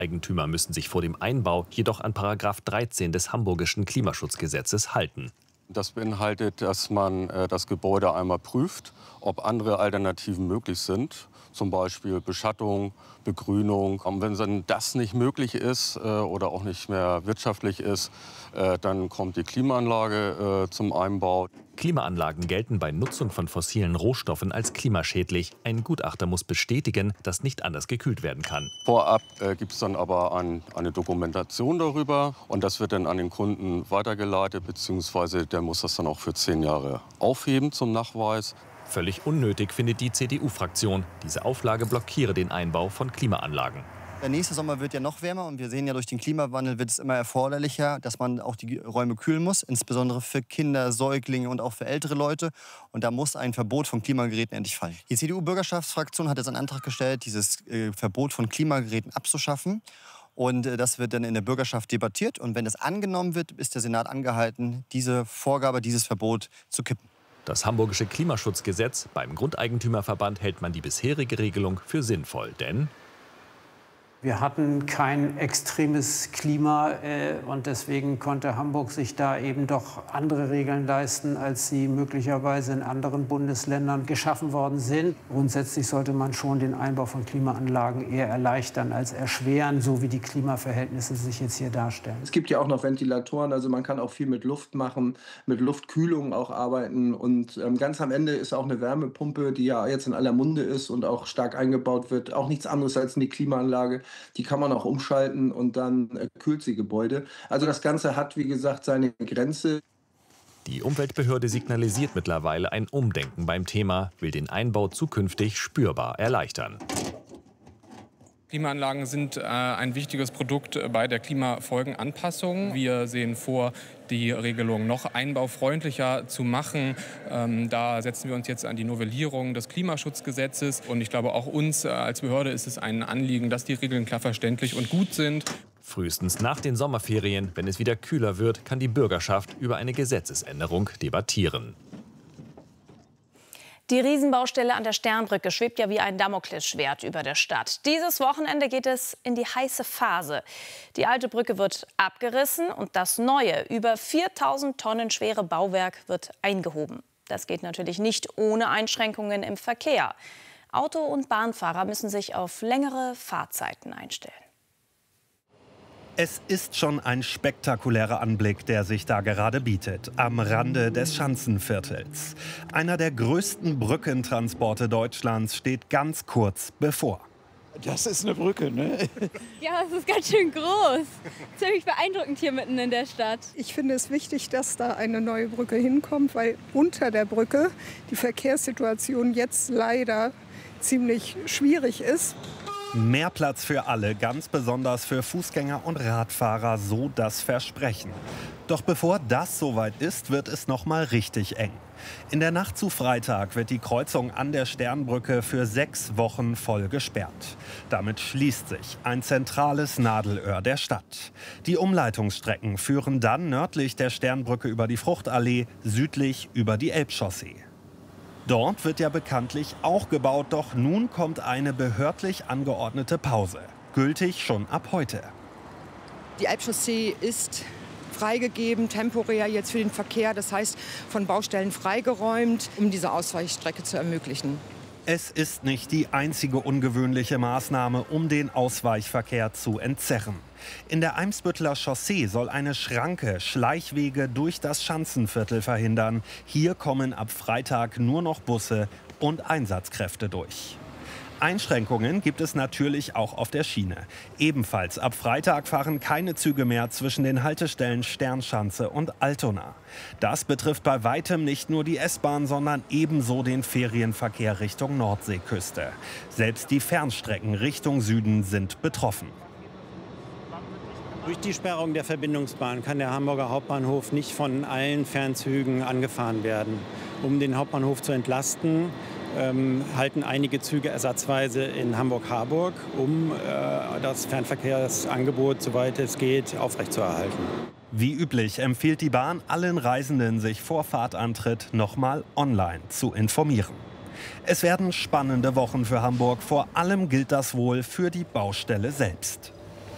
Grundeigentümer müssen sich vor dem Einbau jedoch an § 13 des Hamburgischen Klimaschutzgesetzes halten. Das beinhaltet, dass man das Gebäude einmal prüft, ob andere Alternativen möglich sind. Zum Beispiel Beschattung, Begrünung. Und wenn dann das nicht möglich ist oder auch nicht mehr wirtschaftlich ist, dann kommt die Klimaanlage zum Einbau. Klimaanlagen gelten bei Nutzung von fossilen Rohstoffen als klimaschädlich. Ein Gutachter muss bestätigen, dass nicht anders gekühlt werden kann. Vorab gibt es dann aber eine Dokumentation darüber. Und das wird dann an den Kunden weitergeleitet, beziehungsweise der muss das dann auch für 10 Jahre aufheben zum Nachweis. Völlig unnötig findet die CDU-Fraktion. Diese Auflage blockiere den Einbau von Klimaanlagen. Der nächste Sommer wird ja noch wärmer und wir sehen ja, durch den Klimawandel wird es immer erforderlicher, dass man auch die Räume kühlen muss, insbesondere für Kinder, Säuglinge und auch für ältere Leute. Und da muss ein Verbot von Klimageräten endlich fallen. Die CDU-Bürgerschaftsfraktion hat jetzt einen Antrag gestellt, dieses Verbot von Klimageräten abzuschaffen. Und das wird dann in der Bürgerschaft debattiert. Und wenn das angenommen wird, ist der Senat angehalten, diese Vorgabe, dieses Verbot zu kippen. Das Hamburgische Klimaschutzgesetz, beim Grundeigentümerverband hält man die bisherige Regelung für sinnvoll, denn wir hatten kein extremes Klima und deswegen konnte Hamburg sich da eben doch andere Regeln leisten, als sie möglicherweise in anderen Bundesländern geschaffen worden sind. Grundsätzlich sollte man schon den Einbau von Klimaanlagen eher erleichtern als erschweren, so wie die Klimaverhältnisse sich jetzt hier darstellen. Es gibt ja auch noch Ventilatoren, also man kann auch viel mit Luft machen, mit Luftkühlung auch arbeiten. Und ganz am Ende ist auch eine Wärmepumpe, die ja jetzt in aller Munde ist und auch stark eingebaut wird, auch nichts anderes als eine Klimaanlage. Die kann man auch umschalten und dann kühlt sie Gebäude. Also das Ganze hat, wie gesagt, seine Grenze. Die Umweltbehörde signalisiert mittlerweile ein Umdenken beim Thema, will den Einbau zukünftig spürbar erleichtern. Klimaanlagen sind ein wichtiges Produkt bei der Klimafolgenanpassung. Wir sehen vor, die Regelung noch einbaufreundlicher zu machen. Da setzen wir uns jetzt an die Novellierung des Klimaschutzgesetzes. Und ich glaube, auch uns als Behörde ist es ein Anliegen, dass die Regeln klar verständlich und gut sind. Frühestens nach den Sommerferien, wenn es wieder kühler wird, kann die Bürgerschaft über eine Gesetzesänderung debattieren. Die Riesenbaustelle an der Sternbrücke schwebt ja wie ein Damoklesschwert über der Stadt. Dieses Wochenende geht es in die heiße Phase. Die alte Brücke wird abgerissen und das neue, über 4.000 Tonnen schwere Bauwerk wird eingehoben. Das geht natürlich nicht ohne Einschränkungen im Verkehr. Auto- und Bahnfahrer müssen sich auf längere Fahrzeiten einstellen. Es ist schon ein spektakulärer Anblick, der sich da gerade bietet, am Rande des Schanzenviertels. Einer der größten Brückentransporte Deutschlands steht ganz kurz bevor. Das ist eine Brücke, ne? Ja, es ist ganz schön groß. Ziemlich beeindruckend hier mitten in der Stadt. Ich finde es wichtig, dass da eine neue Brücke hinkommt, weil unter der Brücke die Verkehrssituation jetzt leider ziemlich schwierig ist. Mehr Platz für alle, ganz besonders für Fußgänger und Radfahrer, so das Versprechen. Doch bevor das soweit ist, wird es noch mal richtig eng. In der Nacht zu Freitag wird die Kreuzung an der Sternbrücke für 6 Wochen voll gesperrt. Damit schließt sich ein zentrales Nadelöhr der Stadt. Die Umleitungsstrecken führen dann nördlich der Sternbrücke über die Fruchtallee, südlich über die Elbchaussee. Dort wird ja bekanntlich auch gebaut, doch nun kommt eine behördlich angeordnete Pause. Gültig schon ab heute. Die Elbchaussee ist freigegeben, temporär jetzt für den Verkehr, das heißt von Baustellen freigeräumt, um diese Ausweichstrecke zu ermöglichen. Es ist nicht die einzige ungewöhnliche Maßnahme, um den Ausweichverkehr zu entzerren. In der Eimsbütteler Chaussee soll eine Schranke Schleichwege durch das Schanzenviertel verhindern. Hier kommen ab Freitag nur noch Busse und Einsatzkräfte durch. Einschränkungen gibt es natürlich auch auf der Schiene. Ebenfalls ab Freitag fahren keine Züge mehr zwischen den Haltestellen Sternschanze und Altona. Das betrifft bei weitem nicht nur die S-Bahn, sondern ebenso den Ferienverkehr Richtung Nordseeküste. Selbst die Fernstrecken Richtung Süden sind betroffen. Durch die Sperrung der Verbindungsbahn kann der Hamburger Hauptbahnhof nicht von allen Fernzügen angefahren werden. Um den Hauptbahnhof zu entlasten, halten einige Züge ersatzweise in Hamburg-Harburg, um das Fernverkehrsangebot, soweit es geht, aufrechtzuerhalten. Wie üblich empfiehlt die Bahn allen Reisenden, sich vor Fahrtantritt nochmal online zu informieren. Es werden spannende Wochen für Hamburg. Vor allem gilt das wohl für die Baustelle selbst.